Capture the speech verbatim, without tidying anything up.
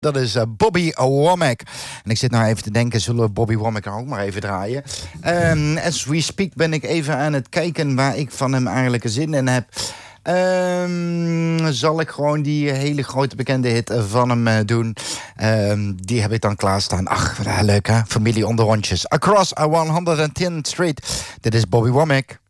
Dat is uh, Bobby Womack. En ik zit nou even te denken, zullen we Bobby Womack ook maar even draaien? Um, as we speak ben ik even aan het kijken waar ik van hem eigenlijk zin in heb. Um, zal ik gewoon die hele grote bekende hit van hem uh, doen. Um, die heb ik dan klaarstaan. Ach, wat leuk hè? Familie onder rondjes. Across honderdtiende Street. Dit is Bobby Womack.